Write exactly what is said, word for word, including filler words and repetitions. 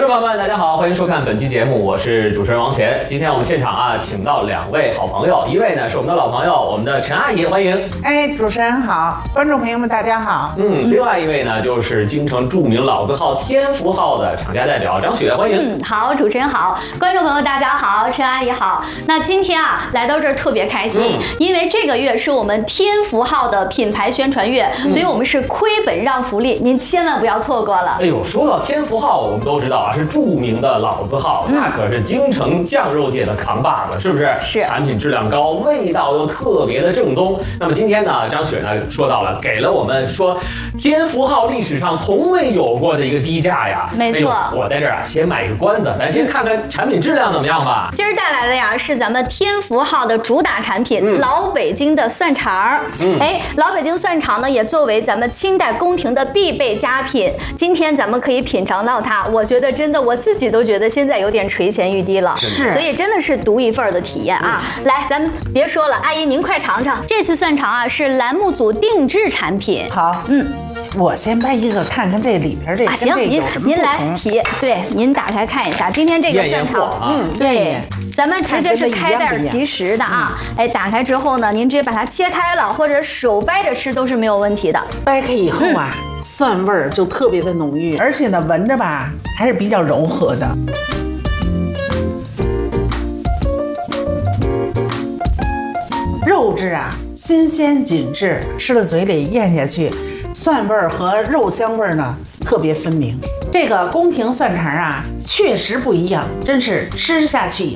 众朋友们，大家好，欢迎收看本期节目，我是主持人王乾。今天我们现场啊，请到两位好朋友，一位呢是我们的老朋友，我们的陈阿姨，欢迎。 哎，主持人好，观众朋友们大家好。 嗯，另外一位呢就是京城著名老字号天福号的厂家代表张雪，欢迎。 嗯，好，主持人好，观众朋友大家好，陈阿姨好。那今天啊来到这儿特别开心，嗯、因为这个月是我们天福号的品牌宣传月，嗯、所以我们是亏本让福利，您千万不要错过了。 哎呦，说到天福号，我们都知道啊，是著名的老字号，嗯、那可是京城酱肉界的扛把子，是不是？ 是。 产品质量高，味道又特别的正宗。那么今天呢，张雪呢说到了，给了我们说天福号历史上从未有过的一个低价呀。 没错。 哎、我在这儿啊，先买个关子，咱先看看产品质量怎么样吧。 今儿带来的呀是咱们天福号的主打产品，嗯、老北京的蒜肠。嗯、哎，老北京蒜肠呢也作为咱们清代宫廷的必备佳品，今天咱们可以品尝到它。我觉得真的我自己都觉得现在有点垂涎欲滴了， 是， 所以真的是独一份的体验啊！嗯、来，咱们别说了，阿姨您快尝尝，这次蒜肠啊是栏目组定制产品。 好，嗯。我先掰一个看看这里边这啊，行，您您来提，对，您打开看一下，今天这个蒜肠， 啊、 嗯，对，咱们直接是开袋即食的啊，嗯、哎，打开之后呢，您直接把它切开了，或者手掰着吃都是没有问题的。 掰开以后啊，嗯、蒜味儿就特别的浓郁，而且呢，闻着吧还是比较柔和的。肉质啊，新鲜紧致，吃到嘴里咽下去。蒜味儿和肉香味儿呢特别分明，这个宫廷蒜肠啊确实不一样，真是吃下去以